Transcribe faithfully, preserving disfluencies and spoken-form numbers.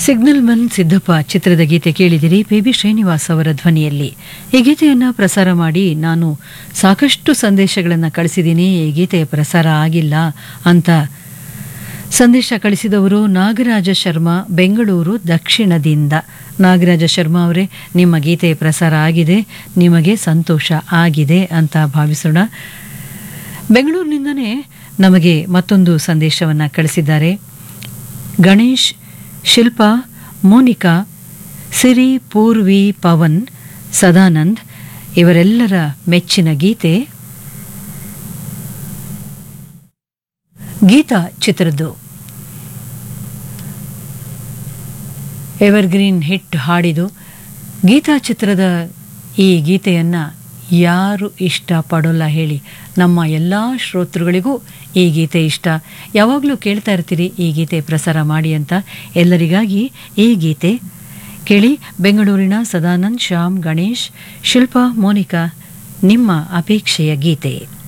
Signal Mann Siddappa ಚಿತ್ರದ ಗೀತೆ ಕೇಳಿದಿರಿ. Baby Srinivas ಅವರ ಧ್ವನಿಯಲ್ಲಿ ಈ ಗೀತೆಯನ್ನು ಪ್ರಸಾರ ಮಾಡಿ ನಾನು ಸಾಕಷ್ಟು ಸಂದೇಶಗಳನ್ನು ಕಳಿಸಿದ್ದೀನಿ. ಈ ಗೀತೆ ಪ್ರಸಾರ ಆಗಿಲ್ಲ ಅಂತ ಸಂದೇಶ ಕಳಿಸಿದವರು ನಾಗರಾಜ ಶರ್ಮಾ, ಬೆಂಗಳೂರು ದಕ್ಷಿಣದಿಂದ. ನಾಗರಾಜ ಶರ್ಮಾ ಅವರೇ, ನಿಮ್ಮ ಗೀತೆ ಪ್ರಸಾರ ಆಗಿದೆ, ನಿಮಗೆ ಸಂತೋಷ ಆಗಿದೆ ಅಂತ ಭಾವಿಸೋಣ. ಬೆಂಗಳೂರಿನಿಂದನೇ ನಮಗೆ ಮತ್ತೊಂದು ಸಂದೇಶವನ್ನು ಕಳಿಸಿದ್ದಾರೆ. ಗಣೇಶ್, ಶಿಲ್ಪಾ, ಮೋನಿಕಾ, ಸಿರಿ, ಪೂರ್ವಿ, ಪವನ್, ಸದಾನಂದ್ ಇವರೆಲ್ಲರ ಮೆಚ್ಚಿನ ಗೀತೆ ಗೀತಾ ಚಿತ್ರದ್ದು. Evergreen hit ಹಾಡಿದು. ಗೀತಾ ಚಿತ್ರದ ಈ ಗೀತೆಯನ್ನು ಯಾರು ಇಷ್ಟಪಡೋಲ್ಲ ಹೇಳಿ? ನಮ್ಮ ಎಲ್ಲ ಶ್ರೋತೃಗಳಿಗೂ ಈ ಗೀತೆ ಇಷ್ಟ. ಯಾವಾಗಲೂ ಕೇಳ್ತಾ ಇರ್ತೀರಿ ಈ ಗೀತೆ ಪ್ರಸಾರ ಮಾಡಿ ಅಂತ. ಎಲ್ಲರಿಗಾಗಿ ಈ ಗೀತೆ ಕೇಳಿ. ಬೆಂಗಳೂರಿನ ಸದಾನಂದ್, ಶ್ಯಾಮ್, ಗಣೇಶ್, ಶಿಲ್ಪಾ, ಮೋನಿಕಾ ನಿಮ್ಮ ಅಪೇಕ್ಷೆಯ ಗೀತೆ.